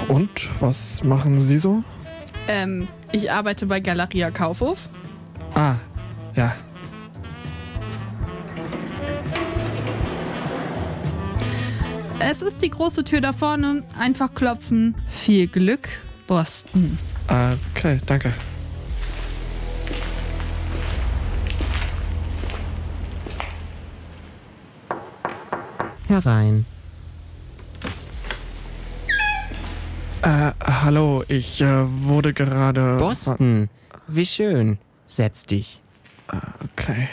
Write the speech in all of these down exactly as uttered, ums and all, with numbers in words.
Und, was machen Sie so? Ähm, ich arbeite bei Galeria Kaufhof. Ah, ja. Es ist die große Tür da vorne. Einfach klopfen. Viel Glück, Boston. Okay, danke. Herein. Äh, hallo, ich äh, wurde gerade... Boston, wie schön. Setz dich. Okay.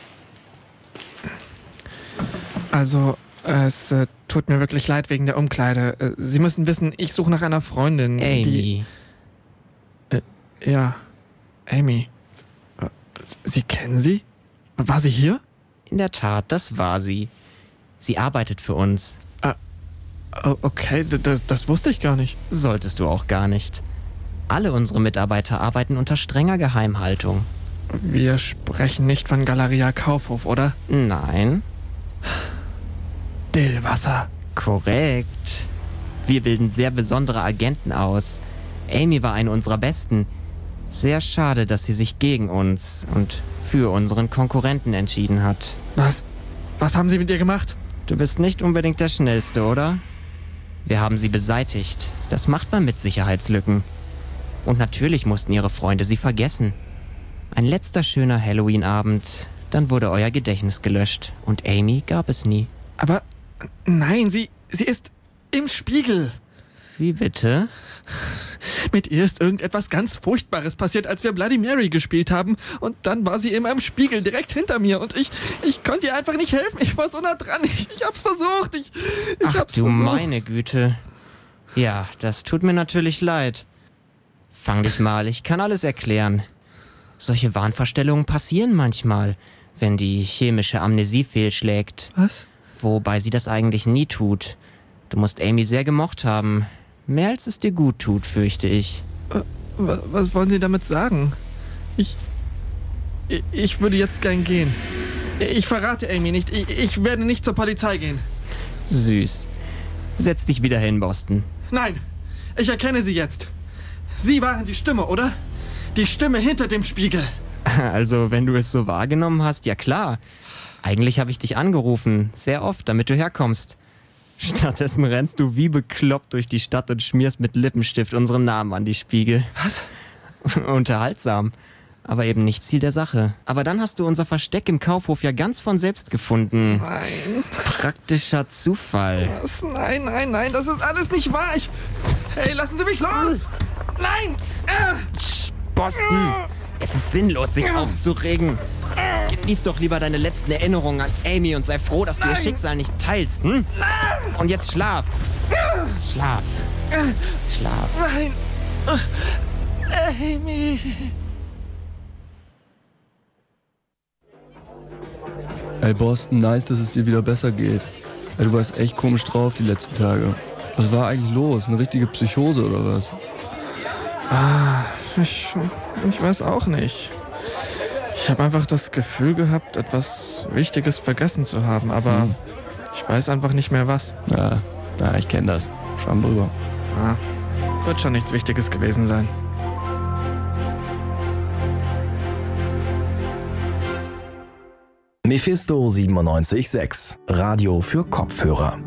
Also, es äh, tut mir wirklich leid wegen der Umkleide. Äh, Sie müssen wissen, ich suche nach einer Freundin, Amy. die... Äh, ja, Amy. Äh, Sie kennen sie? War sie hier? In der Tat, das war sie. Sie arbeitet für uns. Oh, okay, d- das, das wusste ich gar nicht. Solltest du auch gar nicht. Alle unsere Mitarbeiter arbeiten unter strenger Geheimhaltung. Wir sprechen nicht von Galeria Kaufhof, oder? Nein, Dillwasser. korrekt. Wir bilden sehr besondere Agenten aus. Amy war eine unserer besten. Sehr schade, dass sie sich gegen uns und für unseren Konkurrenten entschieden hat. Was? Was haben Sie mit ihr gemacht? Du bist nicht unbedingt der Schnellste, oder? Wir haben sie beseitigt. Das macht man mit Sicherheitslücken. Und natürlich mussten ihre Freunde sie vergessen. Ein letzter schöner Halloween-Abend, dann wurde euer Gedächtnis gelöscht. Und Amy gab es nie. Aber nein, sie, sie ist im Spiegel. Wie bitte? Mit ihr ist irgendetwas ganz Furchtbares passiert, als wir Bloody Mary gespielt haben. Und dann war sie immer im Spiegel direkt hinter mir. Und ich, ich konnte ihr einfach nicht helfen. Ich war so nah dran. Ich, ich hab's versucht. Ich, ich Ach hab's du versucht. meine Güte. Ja, das tut mir natürlich leid. Fang dich mal, ich kann alles erklären. Solche Wahnvorstellungen passieren manchmal, wenn die chemische Amnesie fehlschlägt. Was? Wobei sie das eigentlich nie tut. Du musst Amy sehr gemocht haben. Mehr als es dir gut tut, fürchte ich. Was, was wollen Sie damit sagen? Ich, ich, ich würde jetzt gern gehen. Ich verrate Amy nicht. Ich, ich werde nicht zur Polizei gehen. Süß. Setz dich wieder hin, Boston. Nein, ich erkenne Sie jetzt. Sie waren die Stimme, oder? Die Stimme hinter dem Spiegel. Also, wenn du es so wahrgenommen hast, ja klar. Eigentlich habe ich dich angerufen, sehr oft, damit du herkommst. Stattdessen rennst du wie bekloppt durch die Stadt und schmierst mit Lippenstift unseren Namen an die Spiegel. Was? Unterhaltsam, aber eben nicht Ziel der Sache. Aber dann hast du unser Versteck im Kaufhof ja ganz von selbst gefunden. Nein. Praktischer Zufall. Was? Nein, nein, nein, das ist alles nicht wahr. Ich... Hey, lassen Sie mich los! Nein! Äh. Boston, es ist sinnlos, sich aufzuregen. Genieß doch lieber deine letzten Erinnerungen an Amy und sei froh, dass du ihr Schicksal nicht teilst, hm? Und jetzt schlaf. Schlaf. Schlaf. Nein! Amy! Ey Boston, nice, dass es dir wieder besser geht. Ey, du warst echt komisch drauf die letzten Tage. Was war eigentlich los? Eine richtige Psychose oder was? Ah, ich, ich weiß auch nicht. Ich habe einfach das Gefühl gehabt, etwas Wichtiges vergessen zu haben, aber Hm. ich weiß einfach nicht mehr was. Ja, ja, ich kenn das. Schwamm drüber. Ah, wird schon nichts Wichtiges gewesen sein. Mephisto siebenundneunzig Komma sechs, Radio für Kopfhörer.